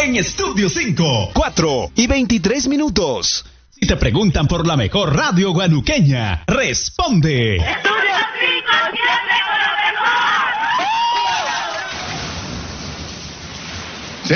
en Estudio 5. 4:23. Si te preguntan por la mejor radio guanuqueña, responde. Estudio 5.